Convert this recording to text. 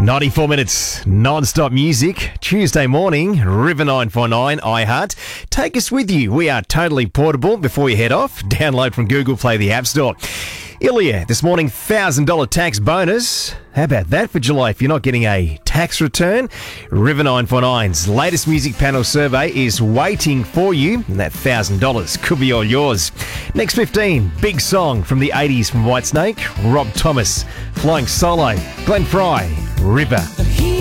94 minutes non-stop music. Tuesday morning, River 949 iHeart. Take us with you. We are totally portable. Before you head off, download from Google Play the App Store. Ilya, this morning, $1,000 tax bonus. How about that for July if you're not getting a tax return? River 949's latest music panel survey is waiting for you, and that $1,000 could be all yours. Next 15, big song from the 80s from Whitesnake, Rob Thomas, Flying Solo, Glenn Fry, River.